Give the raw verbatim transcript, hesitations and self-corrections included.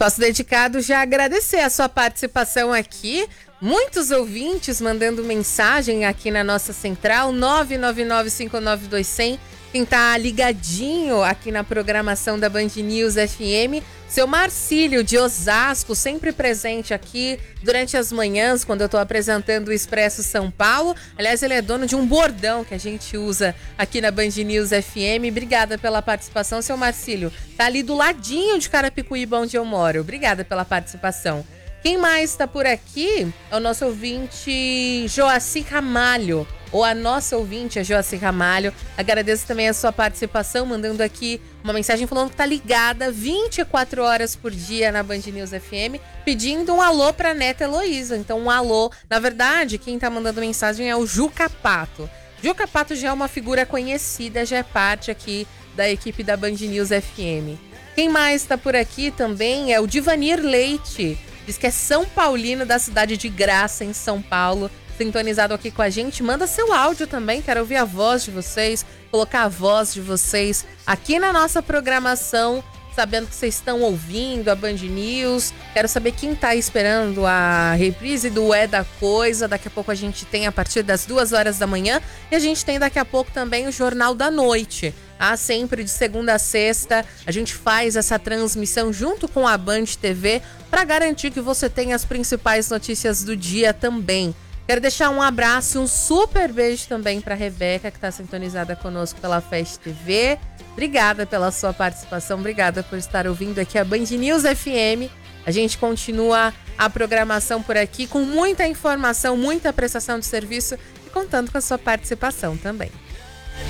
Espaço dedicado já agradecer a sua participação aqui. Muitos ouvintes mandando mensagem aqui na nossa central, nove nove nove cinco nove dois zero zero. Quem tá ligadinho aqui na programação da Band News F M, seu Marcílio de Osasco, sempre presente aqui durante as manhãs, quando eu tô apresentando o Expresso São Paulo. Aliás, ele é dono de um bordão que a gente usa aqui na Band News F M. Obrigada pela participação, seu Marcílio. Tá ali do ladinho de Carapicuíba, onde eu moro. Obrigada pela participação. Quem mais tá por aqui é o nosso ouvinte Joaci Ramalho, ou a nossa ouvinte, a Joaci Ramalho. Agradeço também a sua participação, mandando aqui uma mensagem falando que tá ligada vinte e quatro horas por dia na Band News F M, pedindo um alô pra neta Heloísa. Então, um alô. Na verdade, quem tá mandando mensagem é o Juca Pato. Juca Pato já é uma figura conhecida, já é parte aqui da equipe da Band News F M. Quem mais tá por aqui também é o Divanir Leite. Diz que é São Paulino, da cidade de Graça, em São Paulo, sintonizado aqui com a gente. Manda seu áudio também, quero ouvir a voz de vocês, colocar a voz de vocês aqui na nossa programação, sabendo que vocês estão ouvindo a Band News. Quero saber quem tá esperando a reprise do É da Coisa. Daqui a pouco a gente tem a partir das duas horas da manhã, e a gente tem daqui a pouco também o Jornal da Noite. Ah, sempre de segunda a sexta, a gente faz essa transmissão junto com a Band T V para garantir que você tenha as principais notícias do dia também. Quero deixar um abraço e um super beijo também para a Rebeca, que está sintonizada conosco pela Fest T V. Obrigada pela sua participação, obrigada por estar ouvindo aqui a Band News F M. A gente continua a programação por aqui com muita informação, muita prestação de serviço e contando com a sua participação também.